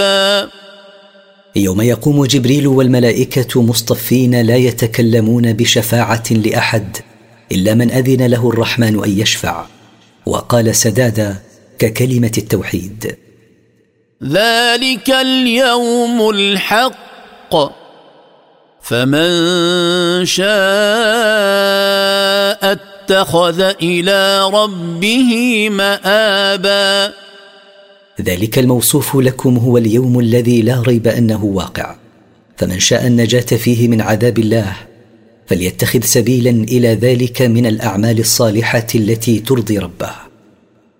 يوم يقوم جبريل والملائكة مصطفين لا يتكلمون بشفاعة لأحد إلا من أذن له الرحمن أن يشفع، وقال سدادا ككلمة التوحيد: ذلك اليوم الحق، فمن شاء اتخذ إلى ربه مآبا. ذلك الموصوف لكم هو اليوم الذي لا ريب أنه واقع، فمن شاء النجاة فيه من عذاب الله فليتخذ سبيلا إلى ذلك من الأعمال الصالحة التي ترضي ربه.